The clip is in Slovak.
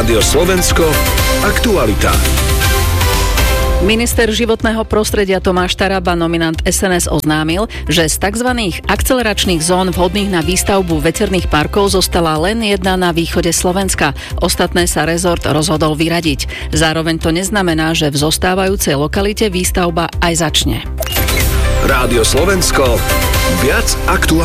Rádio Slovensko, aktualita. Minister životného prostredia Tomáš Taraba, nominant SNS, oznámil, že z tzv. Akceleračných zón vhodných na výstavbu veterných parkov zostala len jedna na východe Slovenska. Ostatné sa rezort rozhodol vyradiť. Zároveň to neznamená, že v zostávajúcej lokalite výstavba aj začne. Rádio Slovensko, viac aktuálne.